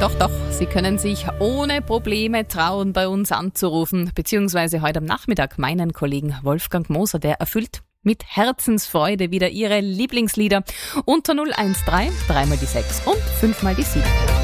Doch, Sie können sich ohne Probleme trauen, bei uns anzurufen, beziehungsweise heute am Nachmittag meinen Kollegen Wolfgang Moser, der erfüllt mit Herzensfreude wieder Ihre Lieblingslieder unter 013 3 mal die 6 und 5 mal die 7.